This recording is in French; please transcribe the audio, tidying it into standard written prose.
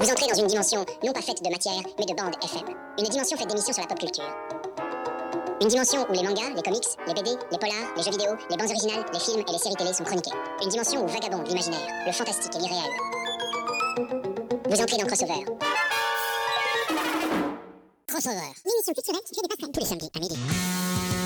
Vous entrez dans une dimension non pas faite de matière, mais de bande FM. Une dimension faite d'émissions sur la pop culture. Une dimension où les mangas, les comics, les BD, les polars, les jeux vidéo, les bandes originales, les films et les séries télé sont chroniqués. Une dimension où vagabonde l'imaginaire, le fantastique et l'irréel. Vous entrez dans Crossover. Crossover. L'émission culturelle qui fait des passerelles tous les samedis à midi.